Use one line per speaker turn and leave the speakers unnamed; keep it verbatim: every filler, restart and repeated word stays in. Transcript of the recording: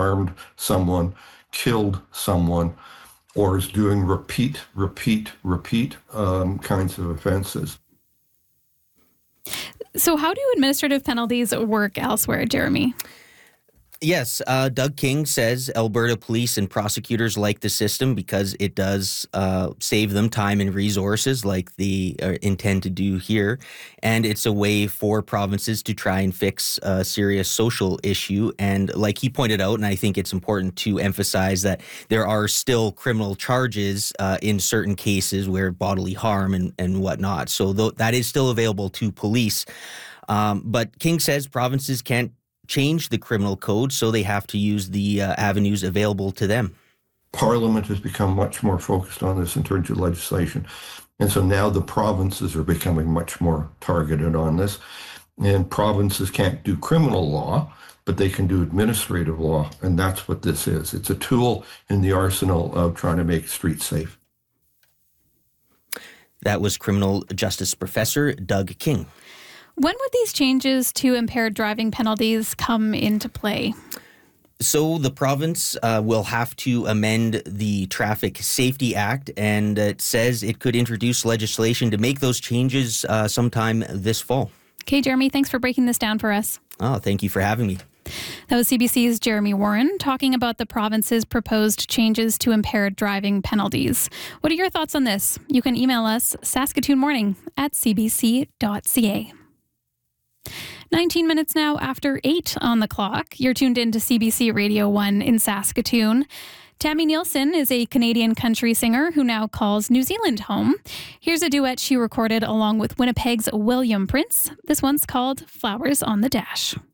harmed someone, killed someone, or is doing repeat, repeat, repeat um, kinds of offenses.
So how do administrative penalties work elsewhere, Jeremy?
Yes, uh, Doug King says Alberta police and prosecutors like the system because it does uh, save them time and resources like they uh, intend to do here. And it's a way for provinces to try and fix a serious social issue. And like he pointed out, and I think it's important to emphasize that there are still criminal charges uh, in certain cases where bodily harm and, and whatnot. So th- that is still available to police. Um, but King says provinces can't change the criminal code, so they have to use the uh, avenues available to them.
Parliament has become much more focused on this in terms of legislation. And so now the provinces are becoming much more targeted on this. And provinces can't do criminal law, but they can do administrative law. And that's what this is. It's a tool in the arsenal of trying to make streets safe.
That was criminal justice professor Doug King.
When would these changes to impaired driving penalties come into play?
So the province uh, will have to amend the Traffic Safety Act, and it says it could introduce legislation to make those changes uh, sometime this fall.
Okay, Jeremy, thanks for breaking this down for us.
Oh, thank you for having me.
That was C B C's Jeremy Warren talking about the province's proposed changes to impaired driving penalties. What are your thoughts on this? You can email us saskatoonmorning at c b c dot c a. nineteen minutes now after eight on the clock. You're tuned in to C B C Radio one in Saskatoon. Tammy Nielsen is a Canadian country singer who now calls New Zealand home. Here's a duet she recorded along with Winnipeg's William Prince. This one's called Flowers on the Dash.